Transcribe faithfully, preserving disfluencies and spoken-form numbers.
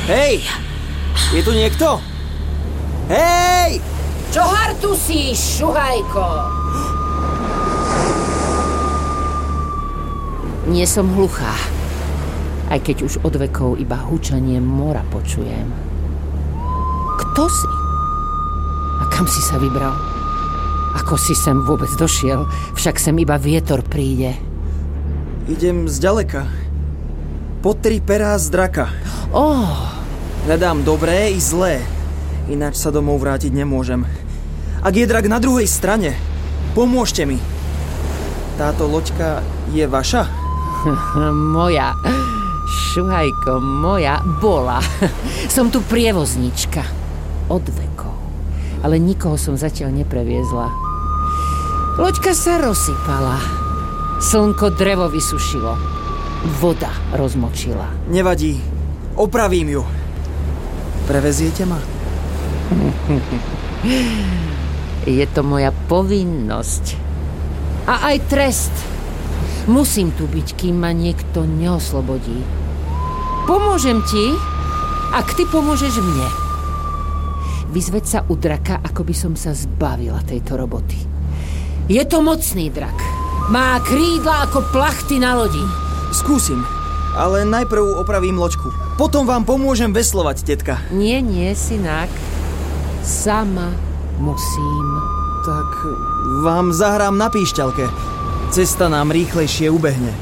Hej! Je tu niekto? Hej! Čo hartusíš, šuhajko? Nie som hluchá, aj keď už od vekov iba hučanie mora počujem. Kto si? A kam si sa vybral? Ako si sem vôbec došiel? Však sem iba vietor príde. Idem zďaleka. Po tri perá z draka. Oh. Hľadám dobré i zlé. Ináč sa domov vrátiť nemôžem. Ak je drak na druhej strane, pomôžte mi. Táto loďka je vaša? Moja. Šuhajko, moja bola. Som tu prievoznička. Od vekov. Ale nikoho som zatiaľ nepreviezla. Loďka sa rozsypala. Slnko drevo vysušilo. Voda rozmočila. Nevadí. Opravím ju. Preveziete ma? Je to moja povinnosť. A aj trest. Musím tu byť, kým ma niekto neoslobodí. Pomôžem ti, ak ty pomôžeš mne. Vyzveď sa u draka, ako by som sa zbavila tejto roboty. Je to mocný drak. Má krídla ako plachty na lodi. Skúsim, ale najprv opravím loďku. Potom vám pomôžem veslovať, tetka. Nie, nie, synák. Sama musím. Tak vám zahrám na píšťalke. Cesta nám rýchlejšie ubehne.